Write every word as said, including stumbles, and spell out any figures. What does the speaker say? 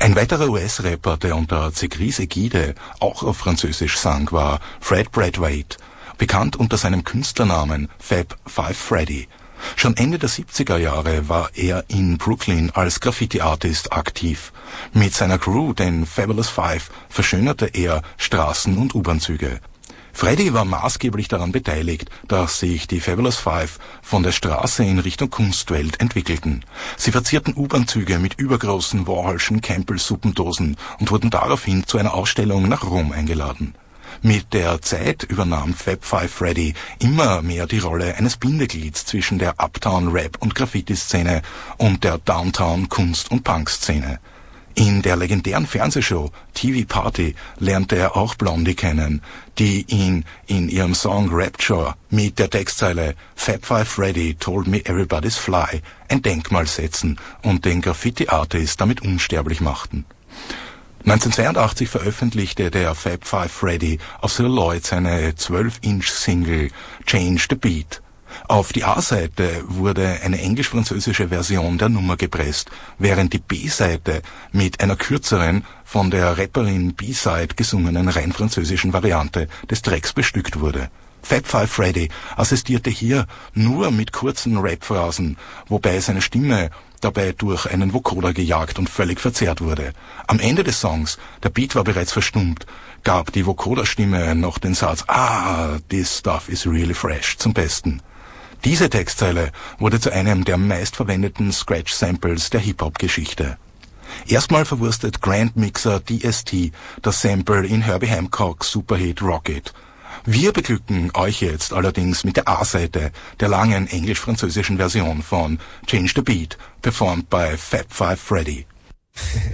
Ein weiterer U S-Rapper, der unter Zegris Ägide auch auf Französisch sang, war Fred Braithwaite, bekannt unter seinem Künstlernamen Fab Five Freddy. Schon Ende der siebziger Jahre war er in Brooklyn als Graffiti-Artist aktiv. Mit seiner Crew, den Fabulous Five, verschönerte er Straßen- und U-Bahn-Züge. Freddy war maßgeblich daran beteiligt, dass sich die Fabulous Five von der Straße in Richtung Kunstwelt entwickelten. Sie verzierten U-Bahn-Züge mit übergroßen Warholschen Campbell-Suppendosen und wurden daraufhin zu einer Ausstellung nach Rom eingeladen. Mit der Zeit übernahm Fab Five Freddy immer mehr die Rolle eines Bindeglieds zwischen der Uptown-Rap- und Graffiti-Szene und der Downtown-Kunst- und Punk-Szene. In der legendären Fernsehshow T V Party lernte er auch Blondie kennen, die ihn in ihrem Song Rapture mit der Textzeile Fab Five Freddy told me everybody's fly ein Denkmal setzen und den Graffiti-Artist damit unsterblich machten. neunzehnhundertzweiundachtzig veröffentlichte der Fab Five Freddy auf Celluloid seine zwölf Inch Single Change the Beat. Auf die A-Seite wurde eine englisch-französische Version der Nummer gepresst, während die B-Seite mit einer kürzeren, von der Rapperin B-Side gesungenen rein französischen Variante des Tracks bestückt wurde. Fab Five Freddy assistierte hier nur mit kurzen Rap-Phrasen, wobei seine Stimme dabei durch einen Vocoder gejagt und völlig verzerrt wurde. Am Ende des Songs, der Beat war bereits verstummt, gab die Vocoder-Stimme noch den Satz "Ah, this stuff is really fresh" zum Besten. Diese Textzeile wurde zu einem der meistverwendeten Scratch-Samples der Hip-Hop-Geschichte. Erstmal verwurstet Grand Mixer D S T das Sample in Herbie Hancocks Superhit Rocket. Wir beglücken euch jetzt allerdings mit der A-Seite der langen englisch-französischen Version von Change the Beat, performt by Fab Five Freddy.